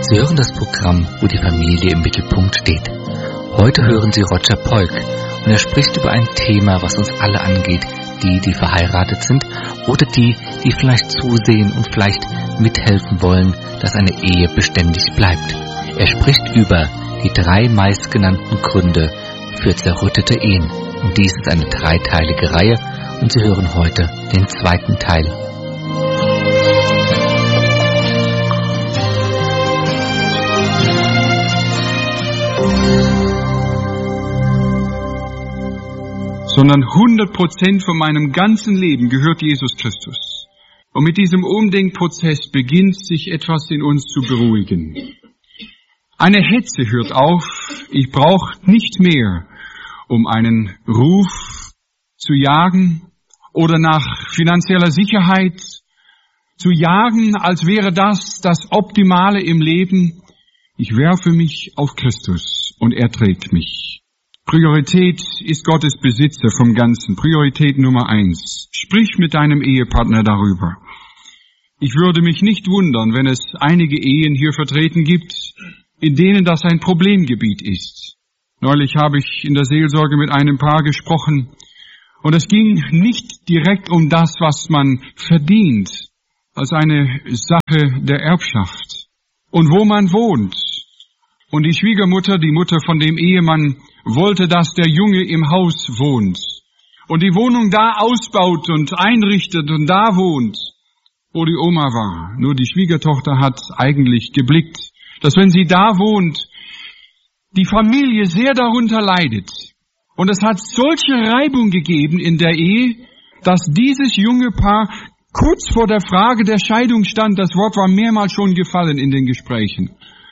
Sie hören das Programm, wo die Familie im Mittelpunkt steht. Heute hören Sie Roger Polk und er spricht über ein Thema, was uns alle angeht, die verheiratet sind oder die vielleicht zusehen und vielleicht mithelfen wollen, dass eine Ehe beständig bleibt. Er spricht über die 3 meistgenannten Gründe für zerrüttete Ehen. Und dies ist eine 3-teilige Reihe und Sie hören heute den 2. Teil. Sondern 100% von meinem ganzen Leben gehört Jesus Christus. Und mit diesem Umdenkprozess beginnt sich etwas in uns zu beruhigen. Eine Hetze hört auf, ich brauche nicht mehr, um einen Ruf zu jagen oder nach finanzieller Sicherheit zu jagen, als wäre das Optimale im Leben. Ich werfe mich auf Christus und er trägt mich. Priorität ist Gottes Besitzer vom Ganzen. Priorität Nummer 1. Sprich mit deinem Ehepartner darüber. Ich würde mich nicht wundern, wenn es einige Ehen hier vertreten gibt, in denen das ein Problemgebiet ist. Neulich habe ich in der Seelsorge mit einem Paar gesprochen und es ging nicht direkt um das, was man verdient, als eine Sache der Erbschaft und wo man wohnt. Und die Schwiegermutter, die Mutter von dem Ehemann, wollte, dass der Junge im Haus wohnt und die Wohnung da ausbaut und einrichtet und da wohnt, wo die Oma war. Nur die Schwiegertochter hat eigentlich geblickt, dass wenn sie da wohnt, die Familie sehr darunter leidet. Und es hat solche Reibung gegeben in der Ehe, dass dieses junge Paar kurz vor der Frage der Scheidung stand. Das Wort war mehrmals schon gefallen in den Gesprächen,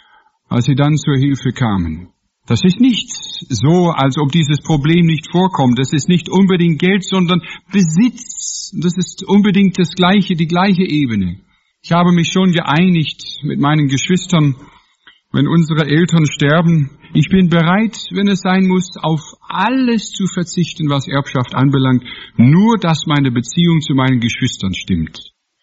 als sie dann zur Hilfe kamen. Das ist nicht so, als ob dieses Problem nicht vorkommt. Das ist nicht unbedingt Geld, sondern Besitz. Das ist unbedingt die gleiche Ebene. Ich habe mich schon geeinigt mit meinen Geschwistern, wenn unsere Eltern sterben. Ich bin bereit, wenn es sein muss, auf alles zu verzichten, was Erbschaft anbelangt, nur dass meine Beziehung zu meinen Geschwistern stimmt.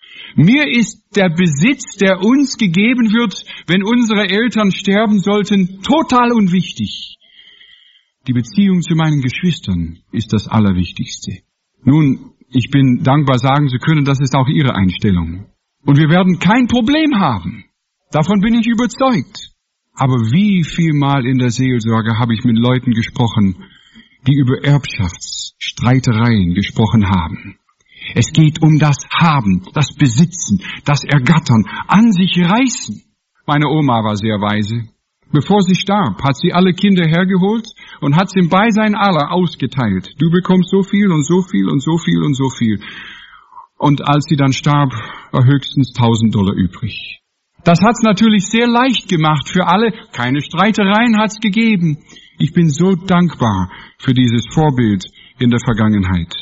Mir ist der Besitz, der uns gegeben wird, wenn unsere Eltern sterben sollten, total unwichtig. Die Beziehung zu meinen Geschwistern ist das Allerwichtigste. Nun, ich bin dankbar, sagen zu können, das ist auch Ihre Einstellung. Und wir werden kein Problem haben. Davon bin ich überzeugt. Aber wie viel Mal in der Seelsorge habe ich mit Leuten gesprochen, die über Erbschaftsstreitereien gesprochen haben. Es geht um das Haben, das Besitzen, das Ergattern, an sich reißen. Meine Oma war sehr weise. Bevor sie starb, hat sie alle Kinder hergeholt und hat sie im Beisein aller ausgeteilt. Du bekommst so viel und so viel und so viel und so viel. Und als sie dann starb, war höchstens $1.000 übrig. Das hat's natürlich sehr leicht gemacht für alle. Keine Streitereien hat's gegeben. Ich bin so dankbar für dieses Vorbild in der Vergangenheit.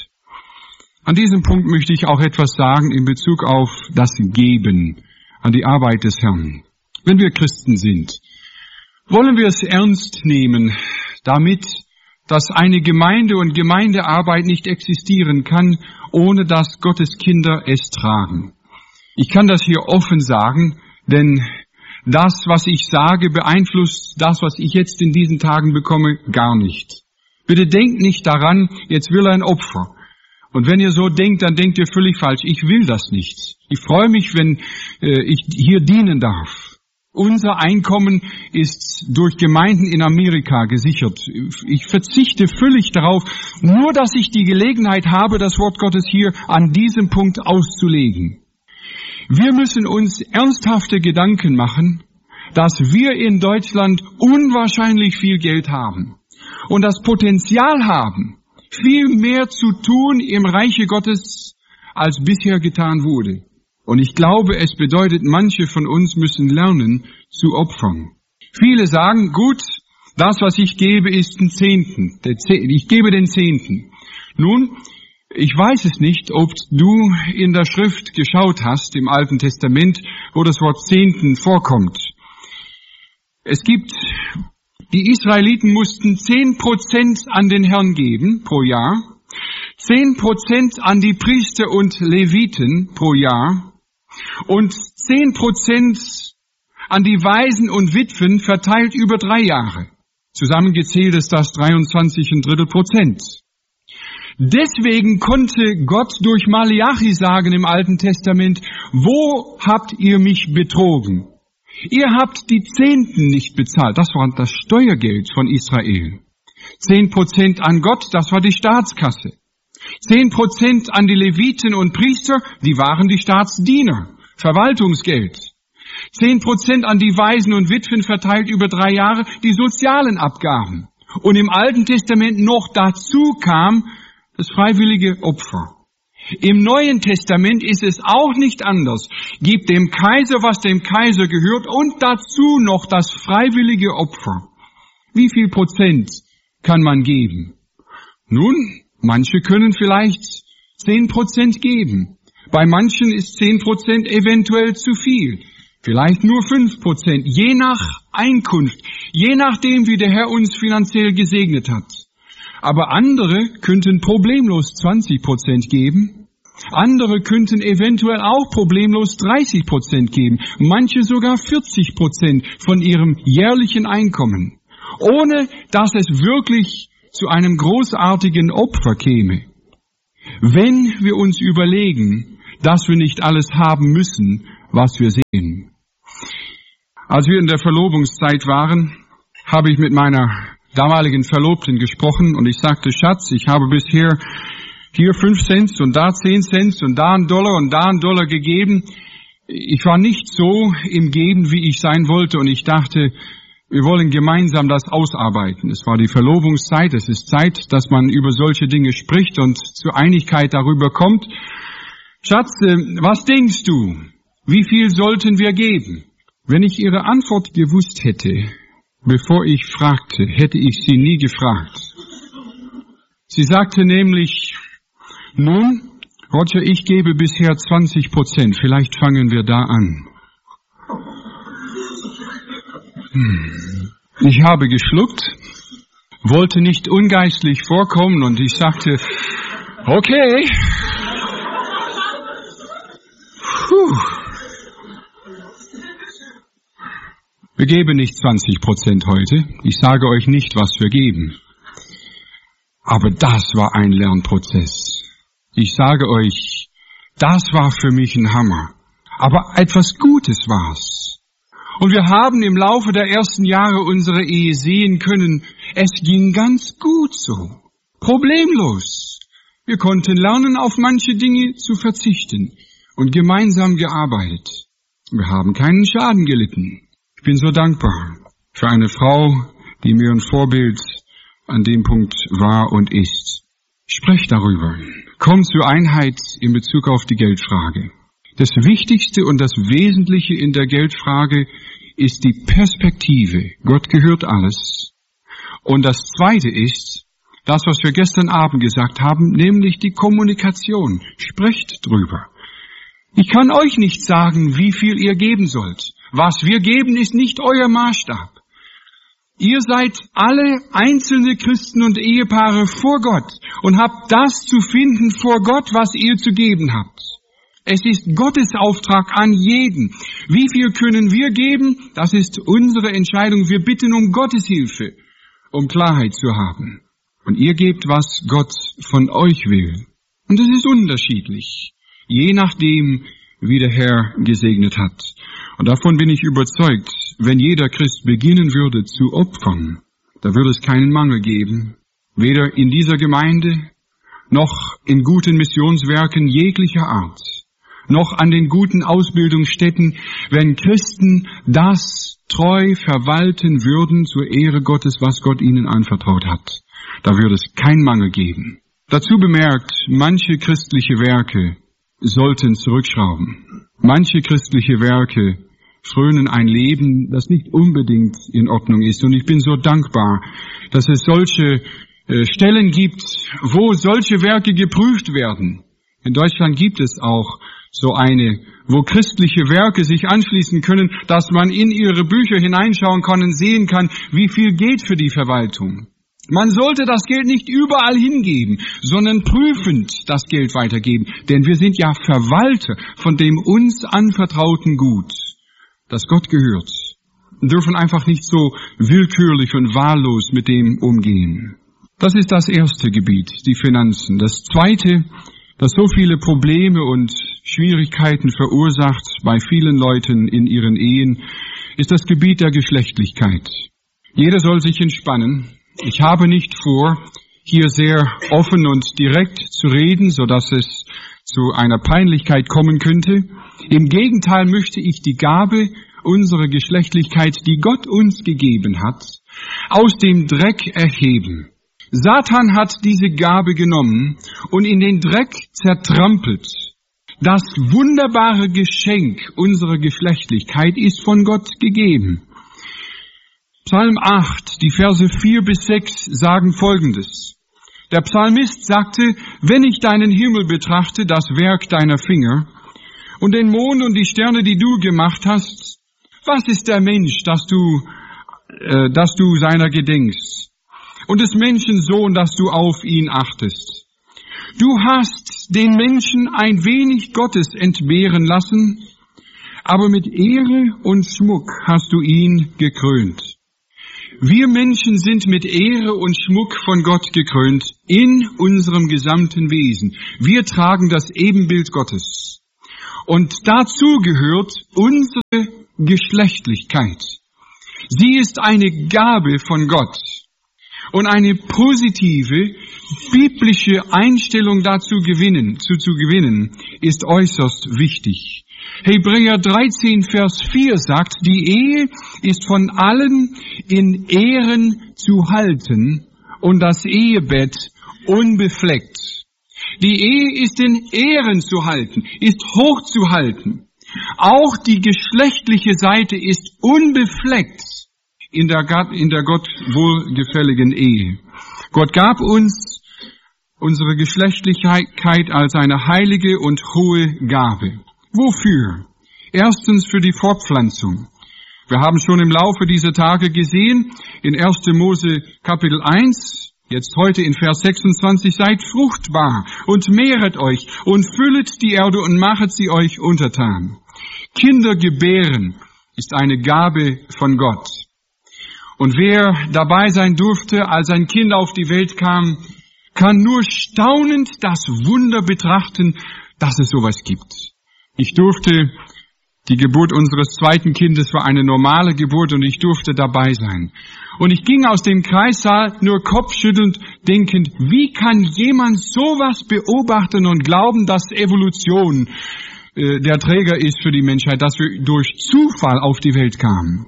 An diesem Punkt möchte ich auch etwas sagen in Bezug auf das Geben an die Arbeit des Herrn. Wenn wir Christen sind, wollen wir es ernst nehmen, damit, dass eine Gemeinde und Gemeindearbeit nicht existieren kann, ohne dass Gottes Kinder es tragen. Ich kann das hier offen sagen, denn das, was ich sage, beeinflusst das, was ich jetzt in diesen Tagen bekomme, gar nicht. Bitte denkt nicht daran, jetzt will er ein Opfer. Und wenn ihr so denkt, dann denkt ihr völlig falsch. Ich will das nicht. Ich freue mich, wenn ich hier dienen darf. Unser Einkommen ist durch Gemeinden in Amerika gesichert. Ich verzichte völlig darauf, nur dass ich die Gelegenheit habe, das Wort Gottes hier an diesem Punkt auszulegen. Wir müssen uns ernsthafte Gedanken machen, dass wir in Deutschland unwahrscheinlich viel Geld haben und das Potenzial haben, viel mehr zu tun im Reiche Gottes, als bisher getan wurde. Und ich glaube, es bedeutet, manche von uns müssen lernen zu opfern. Viele sagen, gut, das, was ich gebe, ist ein Zehnten. Ich gebe den Zehnten. Nun, ich weiß es nicht, ob du in der Schrift geschaut hast, im Alten Testament, wo das Wort Zehnten vorkommt. Es gibt Die Israeliten mussten 10% an den Herrn geben pro Jahr, 10% an die Priester und Leviten pro Jahr und 10% an die Waisen und Witwen verteilt über 3 Jahre. Zusammengezählt ist das 23,75%. Deswegen konnte Gott durch Malachi sagen im Alten Testament, wo habt ihr mich betrogen? Ihr habt die Zehnten nicht bezahlt. Das war das Steuergeld von Israel. 10% an Gott, das war die Staatskasse. 10% an die Leviten und Priester, die waren die Staatsdiener, Verwaltungsgeld. 10% an die Waisen und Witwen verteilt über 3 Jahre, die sozialen Abgaben. Und im Alten Testament noch dazu kam das freiwillige Opfer. Im Neuen Testament ist es auch nicht anders. Gebt dem Kaiser, was dem Kaiser gehört, und dazu noch das freiwillige Opfer. Wie viel Prozent kann man geben? Nun, manche können vielleicht 10% geben. Bei manchen ist 10% eventuell zu viel. Vielleicht nur 5%, je nach Einkunft, je nachdem, wie der Herr uns finanziell gesegnet hat. Aber andere könnten problemlos 20% geben. Andere könnten eventuell auch problemlos 30% geben. Manche sogar 40% von ihrem jährlichen Einkommen. Ohne dass es wirklich zu einem großartigen Opfer käme. Wenn wir uns überlegen, dass wir nicht alles haben müssen, was wir sehen. Als wir in der Verlobungszeit waren, habe ich mit meiner damaligen Verlobten gesprochen und ich sagte, Schatz, ich habe bisher hier 5 Cent und da 10 Cent und da $1 und da $1 gegeben. Ich war nicht so im Geben, wie ich sein wollte und ich dachte, wir wollen gemeinsam das ausarbeiten. Es war die Verlobungszeit, es ist Zeit, dass man über solche Dinge spricht und zur Einigkeit darüber kommt. Schatz, was denkst du? Wie viel sollten wir geben? Wenn ich ihre Antwort gewusst hätte, bevor ich fragte, hätte ich sie nie gefragt. Sie sagte nämlich, nun, Roger, ich gebe bisher 20%, vielleicht fangen wir da an. Ich habe geschluckt, wollte nicht ungeistlich vorkommen und ich sagte, okay. Wir geben nicht 20% heute. Ich sage euch nicht, was wir geben. Aber das war ein Lernprozess. Ich sage euch, das war für mich ein Hammer. Aber etwas Gutes war's. Und wir haben im Laufe der ersten Jahre unserer Ehe sehen können, es ging ganz gut so. Problemlos. Wir konnten lernen, auf manche Dinge zu verzichten und gemeinsam gearbeitet. Wir haben keinen Schaden gelitten. Ich bin so dankbar für eine Frau, die mir ein Vorbild an dem Punkt war und ist. Sprecht darüber. Kommt zur Einheit in Bezug auf die Geldfrage. Das Wichtigste und das Wesentliche in der Geldfrage ist die Perspektive. Gott gehört alles. Und das Zweite ist das, was wir gestern Abend gesagt haben, nämlich die Kommunikation. Sprecht drüber. Ich kann euch nicht sagen, wie viel ihr geben sollt. Was wir geben, ist nicht euer Maßstab. Ihr seid alle einzelne Christen und Ehepaare vor Gott und habt das zu finden vor Gott, was ihr zu geben habt. Es ist Gottes Auftrag an jeden. Wie viel können wir geben? Das ist unsere Entscheidung. Wir bitten um Gottes Hilfe, um Klarheit zu haben. Und ihr gebt, was Gott von euch will. Und es ist unterschiedlich, je nachdem, wie der Herr gesegnet hat. Und davon bin ich überzeugt, wenn jeder Christ beginnen würde zu opfern, da würde es keinen Mangel geben, weder in dieser Gemeinde, noch in guten Missionswerken jeglicher Art, noch an den guten Ausbildungsstätten, wenn Christen das treu verwalten würden zur Ehre Gottes, was Gott ihnen anvertraut hat. Da würde es keinen Mangel geben. Dazu bemerkt, manche christliche Werke sollten zurückschrauben. Manche christliche Werke frönen ein Leben, das nicht unbedingt in Ordnung ist. Und ich bin so dankbar, dass es solche Stellen gibt, wo solche Werke geprüft werden. In Deutschland gibt es auch so eine, wo christliche Werke sich anschließen können, dass man in ihre Bücher hineinschauen kann und sehen kann, wie viel geht für die Verwaltung. Man sollte das Geld nicht überall hingeben, sondern prüfend das Geld weitergeben. Denn wir sind ja Verwalter von dem uns anvertrauten Gut, das Gott gehört. dürfen einfach nicht so willkürlich und wahllos mit dem umgehen. Das ist das erste Gebiet, die Finanzen. Das zweite, das so viele Probleme und Schwierigkeiten verursacht bei vielen Leuten in ihren Ehen, ist das Gebiet der Geschlechtlichkeit. Jeder soll sich entspannen. Ich habe nicht vor, hier sehr offen und direkt zu reden, sodass es zu einer Peinlichkeit kommen könnte. Im Gegenteil möchte ich die Gabe unserer Geschlechtlichkeit, die Gott uns gegeben hat, aus dem Dreck erheben. Satan hat diese Gabe genommen und in den Dreck zertrampelt. Das wunderbare Geschenk unserer Geschlechtlichkeit ist von Gott gegeben. Psalm 8, die Verse 4 bis 6 sagen Folgendes. Der Psalmist sagte, wenn ich deinen Himmel betrachte, das Werk deiner Finger, und den Mond und die Sterne, die du gemacht hast, was ist der Mensch, dass du seiner gedenkst? Und des Menschen Sohn, dass du auf ihn achtest. Du hast den Menschen ein wenig Gottes entbehren lassen, aber mit Ehre und Schmuck hast du ihn gekrönt. Wir Menschen sind mit Ehre und Schmuck von Gott gekrönt in unserem gesamten Wesen. Wir tragen das Ebenbild Gottes. Und dazu gehört unsere Geschlechtlichkeit. Sie ist eine Gabe von Gott. Und eine positive, biblische Einstellung dazu zu gewinnen, ist äußerst wichtig. Hebräer 13, Vers 4 sagt, die Ehe ist von allen in Ehren zu halten und das Ehebett unbefleckt. Die Ehe ist in Ehren zu halten, ist hochzuhalten. Auch die geschlechtliche Seite ist unbefleckt in der Gott wohlgefälligen Ehe. Gott gab uns unsere Geschlechtlichkeit als eine heilige und hohe Gabe. Wofür? Erstens für die Fortpflanzung. Wir haben schon im Laufe dieser Tage gesehen, in 1. Mose Kapitel 1, jetzt heute in Vers 26, seid fruchtbar und mehret euch und füllet die Erde und machet sie euch untertan. Kinder gebären ist eine Gabe von Gott. Und wer dabei sein durfte, als ein Kind auf die Welt kam, kann nur staunend das Wunder betrachten, dass es sowas gibt. Ich durfte, die Geburt unseres zweiten Kindes war eine normale Geburt und ich durfte dabei sein. Und ich ging aus dem Kreissaal nur kopfschüttelnd, denkend, wie kann jemand sowas beobachten und glauben, dass Evolution der Träger ist für die Menschheit, dass wir durch Zufall auf die Welt kamen.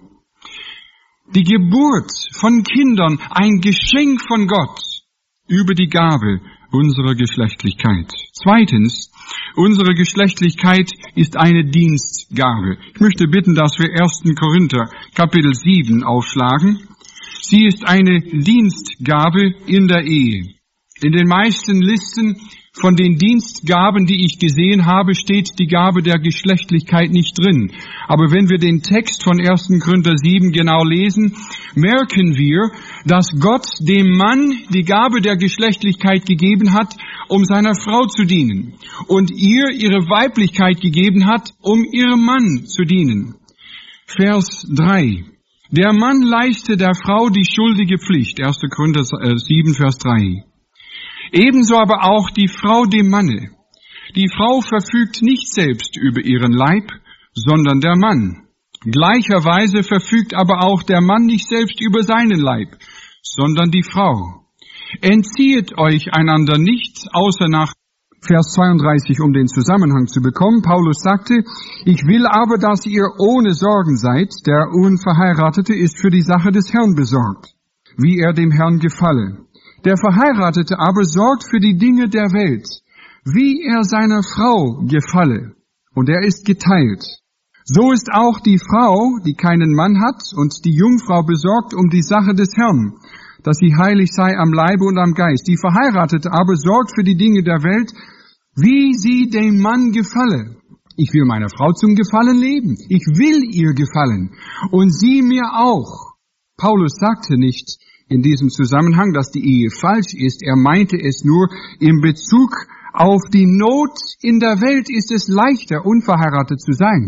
Die Geburt von Kindern, ein Geschenk von Gott über die Gabe unserer Geschlechtlichkeit. Zweitens, unsere Geschlechtlichkeit ist eine Dienstgabe. Ich möchte bitten, dass wir 1. Korinther Kapitel 7 aufschlagen. Sie ist eine Dienstgabe in der Ehe. In den meisten Listen von den Dienstgaben, die ich gesehen habe, steht die Gabe der Geschlechtlichkeit nicht drin. Aber wenn wir den Text von 1. Korinther 7 genau lesen, merken wir, dass Gott dem Mann die Gabe der Geschlechtlichkeit gegeben hat, um seiner Frau zu dienen. Und ihr ihre Weiblichkeit gegeben hat, um ihrem Mann zu dienen. Vers 3. Der Mann leiste der Frau die schuldige Pflicht. 1. Korinther 7, Vers 3. Ebenso aber auch die Frau dem Manne. Die Frau verfügt nicht selbst über ihren Leib, sondern der Mann. Gleicherweise verfügt aber auch der Mann nicht selbst über seinen Leib, sondern die Frau. Entziehet euch einander nicht, außer nach Vers 32, um den Zusammenhang zu bekommen. Paulus sagte, ich will aber, dass ihr ohne Sorgen seid. Der Unverheiratete ist für die Sache des Herrn besorgt, wie er dem Herrn gefalle. Der Verheiratete aber sorgt für die Dinge der Welt, wie er seiner Frau gefalle. Und er ist geteilt. So ist auch die Frau, die keinen Mann hat, und die Jungfrau besorgt um die Sache des Herrn, dass sie heilig sei am Leibe und am Geist. Die Verheiratete aber sorgt für die Dinge der Welt, wie sie dem Mann gefalle. Ich will meiner Frau zum Gefallen leben. Ich will ihr gefallen. Und sie mir auch. Paulus sagte nicht in diesem Zusammenhang, dass die Ehe falsch ist. Er meinte es nur in Bezug auf die Not in der Welt ist es leichter, unverheiratet zu sein.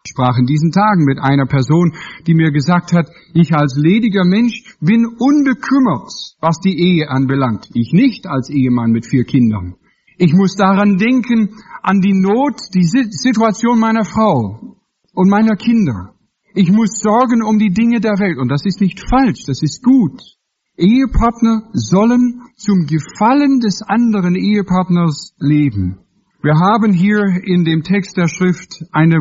Ich sprach in diesen Tagen mit einer Person, die mir gesagt hat, ich als lediger Mensch bin unbekümmert, was die Ehe anbelangt. Ich nicht als Ehemann mit 4 Kindern. Ich muss daran denken, an die Not, die Situation meiner Frau und meiner Kinder. Ich muss sorgen um die Dinge der Welt. Und das ist nicht falsch, das ist gut. Ehepartner sollen zum Gefallen des anderen Ehepartners leben. Wir haben hier in dem Text der Schrift einen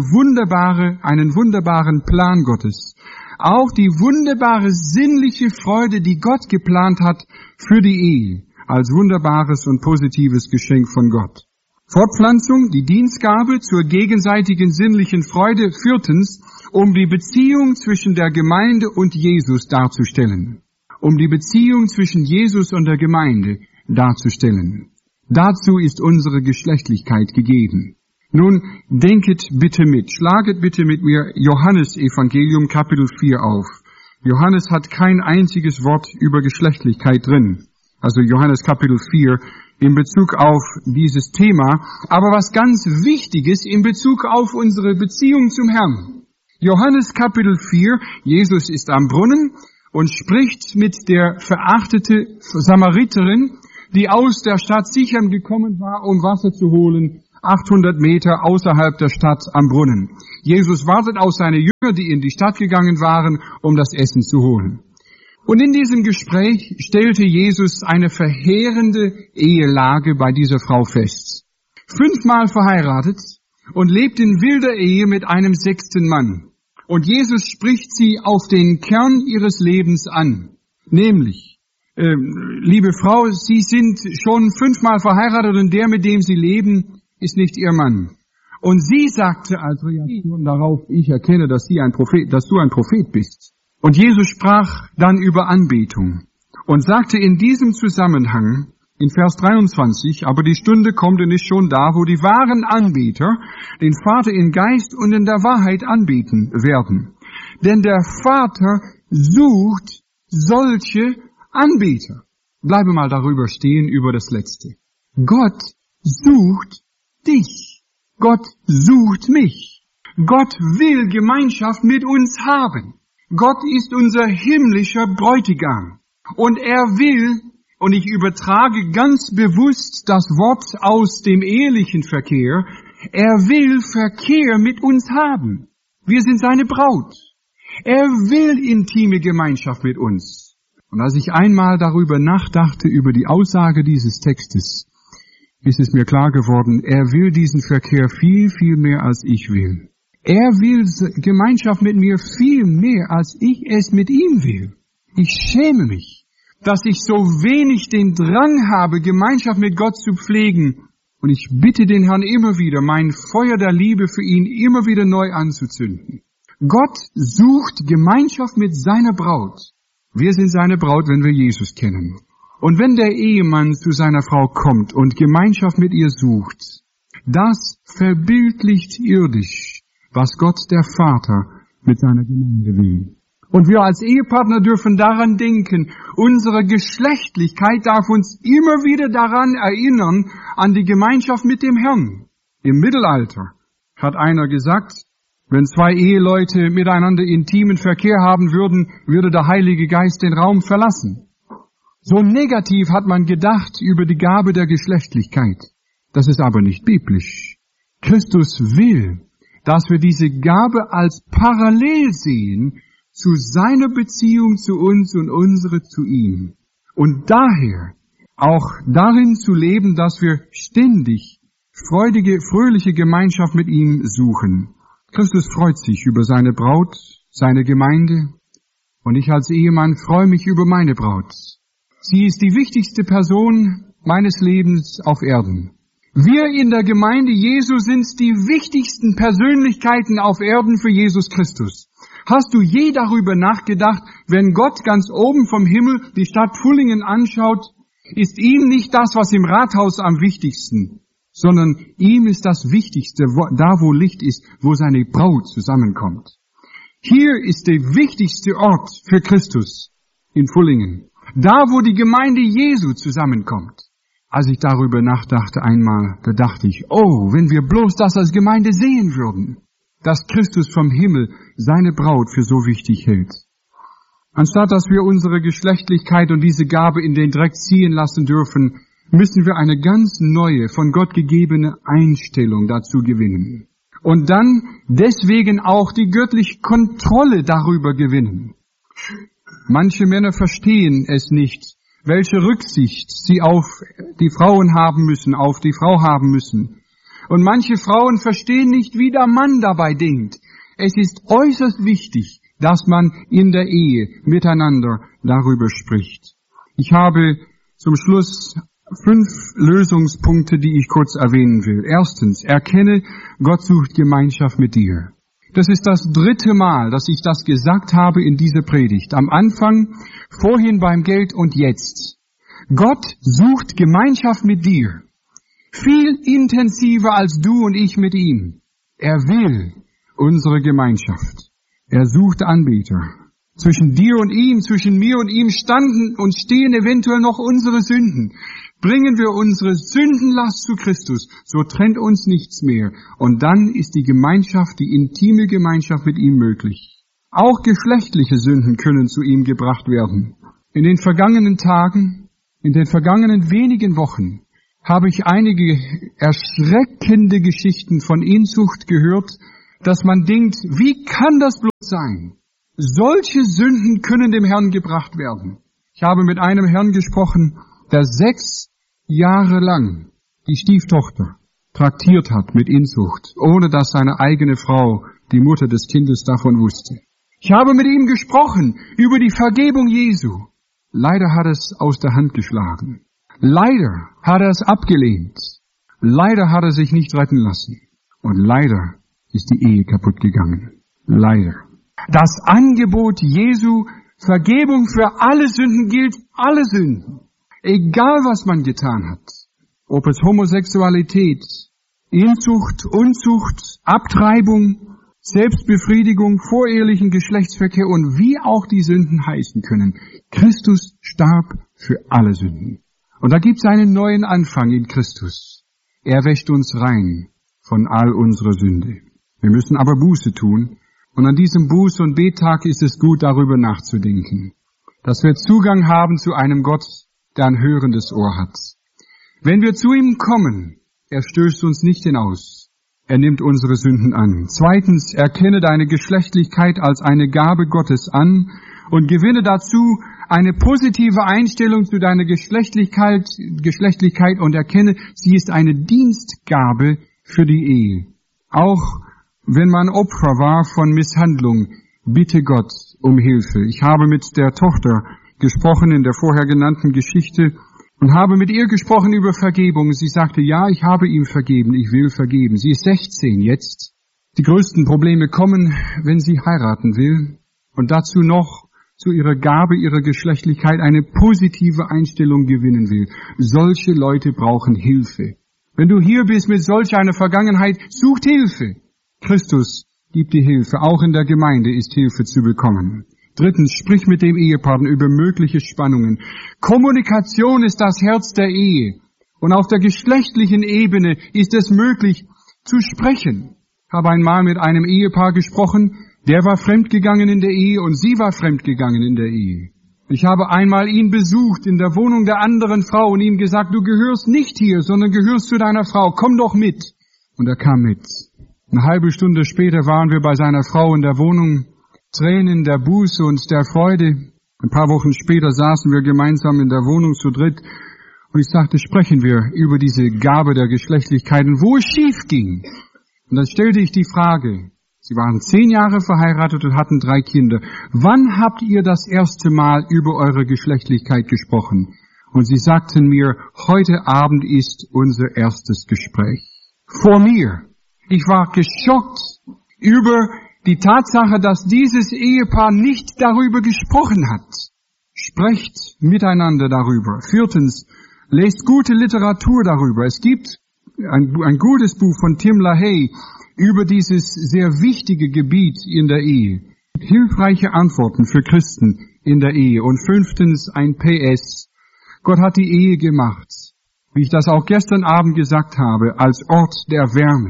wunderbaren Plan Gottes. Auch die wunderbare sinnliche Freude, die Gott geplant hat für die Ehe, als wunderbares und positives Geschenk von Gott. Fortpflanzung, die Dienstgabe zur gegenseitigen sinnlichen Freude. 4. Um die Beziehung zwischen der Gemeinde und Jesus darzustellen. Um die Beziehung zwischen Jesus und der Gemeinde darzustellen. Dazu ist unsere Geschlechtlichkeit gegeben. Nun, denket bitte mit, schlaget bitte mit mir Johannes Evangelium Kapitel 4 auf. Johannes hat kein einziges Wort über Geschlechtlichkeit drin. Also Johannes Kapitel 4 in Bezug auf dieses Thema. Aber was ganz Wichtiges in Bezug auf unsere Beziehung zum Herrn. Johannes Kapitel 4, Jesus ist am Brunnen und spricht mit der verachteten Samariterin, die aus der Stadt Sichem gekommen war, um Wasser zu holen, 800 Meter außerhalb der Stadt am Brunnen. Jesus wartet auf seine Jünger, die in die Stadt gegangen waren, um das Essen zu holen. Und in diesem Gespräch stellte Jesus eine verheerende Ehelage bei dieser Frau fest. 5-mal verheiratet und lebt in wilder Ehe mit einem 6. Mann. Und Jesus spricht sie auf den Kern ihres Lebens an, nämlich, liebe Frau, Sie sind schon 5-mal verheiratet und der, mit dem Sie leben, ist nicht Ihr Mann. Und sie sagte als Reaktion darauf, ich erkenne, dass du ein Prophet bist. Und Jesus sprach dann über Anbetung und sagte in diesem Zusammenhang, in Vers 23, aber die Stunde kommt und ist schon da, wo die wahren Anbeter den Vater in Geist und in der Wahrheit anbeten werden. Denn der Vater sucht solche Anbeter. Bleibe mal darüber stehen, über das Letzte. Gott sucht dich. Gott sucht mich. Gott will Gemeinschaft mit uns haben. Gott ist unser himmlischer Bräutigam. Und er will, und ich übertrage ganz bewusst das Wort aus dem ehelichen Verkehr, er will Verkehr mit uns haben. Wir sind seine Braut. Er will intime Gemeinschaft mit uns. Und als ich einmal darüber nachdachte, über die Aussage dieses Textes, ist es mir klar geworden, er will diesen Verkehr viel, viel mehr als ich will. Er will Gemeinschaft mit mir viel mehr, als ich es mit ihm will. Ich schäme mich, dass ich so wenig den Drang habe, Gemeinschaft mit Gott zu pflegen. Und ich bitte den Herrn immer wieder, mein Feuer der Liebe für ihn immer wieder neu anzuzünden. Gott sucht Gemeinschaft mit seiner Braut. Wir sind seine Braut, wenn wir Jesus kennen. Und wenn der Ehemann zu seiner Frau kommt und Gemeinschaft mit ihr sucht, das verbildlicht irdisch, was Gott der Vater mit seiner Gemeinde will. Und wir als Ehepartner dürfen daran denken, unsere Geschlechtlichkeit darf uns immer wieder daran erinnern, an die Gemeinschaft mit dem Herrn. Im Mittelalter hat einer gesagt, wenn 2 Eheleute miteinander intimen Verkehr haben würden, würde der Heilige Geist den Raum verlassen. So negativ hat man gedacht über die Gabe der Geschlechtlichkeit. Das ist aber nicht biblisch. Christus will, dass wir diese Gabe als parallel sehen zu seiner Beziehung zu uns und unsere zu ihm. Und daher auch darin zu leben, dass wir ständig freudige, fröhliche Gemeinschaft mit ihm suchen. Christus freut sich über seine Braut, seine Gemeinde, und ich als Ehemann freue mich über meine Braut. Sie ist die wichtigste Person meines Lebens auf Erden. Wir in der Gemeinde Jesu sind die wichtigsten Persönlichkeiten auf Erden für Jesus Christus. Hast du je darüber nachgedacht, wenn Gott ganz oben vom Himmel die Stadt Pfullingen anschaut, ist ihm nicht das, was im Rathaus am wichtigsten, sondern ihm ist das Wichtigste, da wo Licht ist, wo seine Braut zusammenkommt. Hier ist der wichtigste Ort für Christus in Pfullingen, da wo die Gemeinde Jesu zusammenkommt. Als ich darüber nachdachte einmal, da dachte ich, oh, wenn wir bloß das als Gemeinde sehen würden. dass Christus vom Himmel seine Braut für so wichtig hält. Anstatt dass wir unsere Geschlechtlichkeit und diese Gabe in den Dreck ziehen lassen dürfen, müssen wir eine ganz neue, von Gott gegebene Einstellung dazu gewinnen. Und dann deswegen auch die göttliche Kontrolle darüber gewinnen. Manche Männer verstehen es nicht, welche Rücksicht sie auf die Frauen haben müssen, auf die Frau haben müssen. Und manche Frauen verstehen nicht, wie der Mann dabei denkt. Es ist äußerst wichtig, dass man in der Ehe miteinander darüber spricht. Ich habe zum Schluss 5 Lösungspunkte, die ich kurz erwähnen will. Erstens, erkenne, Gott sucht Gemeinschaft mit dir. Das ist das 3. Mal, dass ich das gesagt habe in dieser Predigt. Am Anfang, vorhin beim Geld und jetzt. Gott sucht Gemeinschaft mit dir. Viel intensiver als du und ich mit ihm. Er will unsere Gemeinschaft. Er sucht Anbeter. Zwischen dir und ihm, zwischen mir und ihm standen und stehen eventuell noch unsere Sünden. Bringen wir unsere Sündenlast zu Christus, so trennt uns nichts mehr. Und dann ist die Gemeinschaft, die intime Gemeinschaft mit ihm möglich. Auch geschlechtliche Sünden können zu ihm gebracht werden. In den vergangenen Tagen, in den vergangenen wenigen Wochen, habe ich einige erschreckende Geschichten von Inzucht gehört, dass man denkt, wie kann das bloß sein? Solche Sünden können dem Herrn gebracht werden. Ich habe mit einem Herrn gesprochen, der 6 Jahre lang die Stieftochter traktiert hat mit Inzucht, ohne dass seine eigene Frau, die Mutter des Kindes, davon wusste. Ich habe mit ihm gesprochen über die Vergebung Jesu. Leider hat er es aus der Hand geschlagen. Leider hat er es abgelehnt. Leider hat er sich nicht retten lassen. Und leider ist die Ehe kaputt gegangen. Leider. Das Angebot Jesu, Vergebung für alle Sünden gilt, alle Sünden. Egal was man getan hat. Ob es Homosexualität, Inzucht, Unzucht, Abtreibung, Selbstbefriedigung, vorehelichen Geschlechtsverkehr und wie auch die Sünden heißen können. Christus starb für alle Sünden. Und da gibt es einen neuen Anfang in Christus. Er wäscht uns rein von all unserer Sünde. Wir müssen aber Buße tun. Und an diesem Buß- und Bettag ist es gut, darüber nachzudenken. Dass wir Zugang haben zu einem Gott, der ein hörendes Ohr hat. Wenn wir zu ihm kommen, er stößt uns nicht hinaus. Er nimmt unsere Sünden an. Zweitens, erkenne deine Geschlechtlichkeit als eine Gabe Gottes an und gewinne dazu eine positive Einstellung zu deiner Geschlechtlichkeit und erkenne, sie ist eine Dienstgabe für die Ehe. Auch wenn man Opfer war von Misshandlung, bitte Gott um Hilfe. Ich habe mit der Tochter gesprochen in der vorher genannten Geschichte und habe mit ihr gesprochen über Vergebung. Sie sagte, ja, ich habe ihm vergeben, ich will vergeben. Sie ist 16 jetzt. Die größten Probleme kommen, wenn sie heiraten will und dazu noch zu ihrer Gabe, ihrer Geschlechtlichkeit eine positive Einstellung gewinnen will. Solche Leute brauchen Hilfe. Wenn du hier bist mit solch einer Vergangenheit, sucht Hilfe. Christus gibt die Hilfe. Auch in der Gemeinde ist Hilfe zu bekommen. Drittens, sprich mit dem Ehepartner über mögliche Spannungen. Kommunikation ist das Herz der Ehe. Und auf der geschlechtlichen Ebene ist es möglich zu sprechen. Ich habe einmal mit einem Ehepaar gesprochen, der war fremdgegangen in der Ehe und sie war fremdgegangen in der Ehe. Ich habe einmal ihn besucht in der Wohnung der anderen Frau und ihm gesagt, du gehörst nicht hier, sondern gehörst zu deiner Frau, komm doch mit. Und er kam mit. Eine halbe Stunde später waren wir bei seiner Frau in der Wohnung, Tränen der Buße und der Freude. Ein paar Wochen später saßen wir gemeinsam in der Wohnung zu dritt und ich sagte, sprechen wir über diese Gabe der Geschlechtlichkeiten, wo es schief ging. Und dann stellte ich die Frage, sie waren 10 Jahre verheiratet und hatten 3 Kinder. Wann habt ihr das erste Mal über eure Geschlechtlichkeit gesprochen? Und sie sagten mir, heute Abend ist unser erstes Gespräch. Vor mir. Ich war geschockt über die Tatsache, dass dieses Ehepaar nicht darüber gesprochen hat. Sprecht miteinander darüber. 4. Lest gute Literatur darüber. Es gibt ein gutes Buch von Tim LaHaye über dieses sehr wichtige Gebiet in der Ehe. Hilfreiche Antworten für Christen in der Ehe. Und 5. ein PS. Gott hat die Ehe gemacht, wie ich das auch gestern Abend gesagt habe, als Ort der Wärme,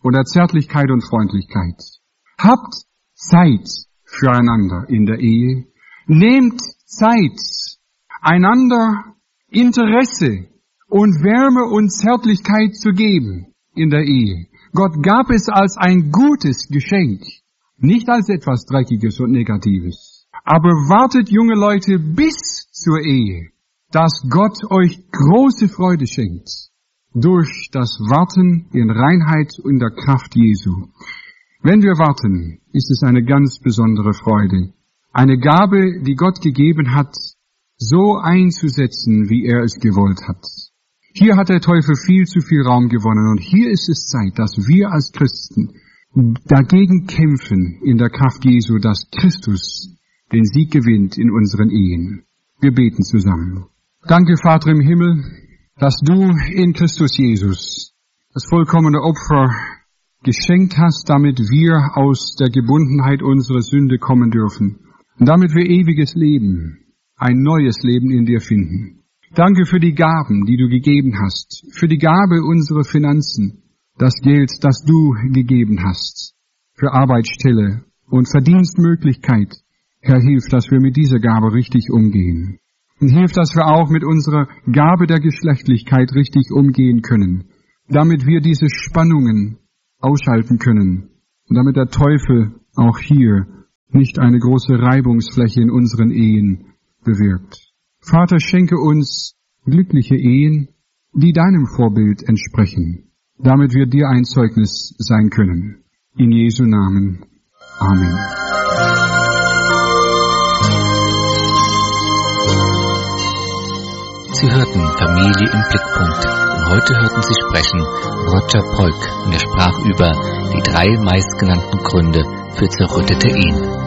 oder Zärtlichkeit und Freundlichkeit. Habt Zeit füreinander in der Ehe. Nehmt Zeit, einander Interesse und Wärme und Zärtlichkeit zu geben in der Ehe. Gott gab es als ein gutes Geschenk, nicht als etwas Dreckiges und Negatives. Aber wartet, junge Leute, bis zur Ehe, dass Gott euch große Freude schenkt durch das Warten in Reinheit und der Kraft Jesu. Wenn wir warten, ist es eine ganz besondere Freude, eine Gabe, die Gott gegeben hat, so einzusetzen, wie er es gewollt hat. Hier hat der Teufel viel zu viel Raum gewonnen und hier ist es Zeit, dass wir als Christen dagegen kämpfen in der Kraft Jesu, dass Christus den Sieg gewinnt in unseren Ehen. Wir beten zusammen. Danke, Vater im Himmel, dass du in Christus Jesus das vollkommene Opfer geschenkt hast, damit wir aus der Gebundenheit unserer Sünde kommen dürfen und damit wir ewiges Leben, ein neues Leben in dir finden. Danke für die Gaben, die du gegeben hast, für die Gabe unserer Finanzen, das Geld, das du gegeben hast, für Arbeitsstelle und Verdienstmöglichkeit. Herr, hilf, dass wir mit dieser Gabe richtig umgehen. Und hilf, dass wir auch mit unserer Gabe der Geschlechtlichkeit richtig umgehen können, damit wir diese Spannungen ausschalten können und damit der Teufel auch hier nicht eine große Reibungsfläche in unseren Ehen bewirkt. Vater, schenke uns glückliche Ehen, die deinem Vorbild entsprechen, damit wir dir ein Zeugnis sein können. In Jesu Namen. Amen. Sie hörten Familie im Blickpunkt und heute hörten Sie sprechen Roger Polk und er sprach über die 3 meistgenannten Gründe für zerrüttete Ehen.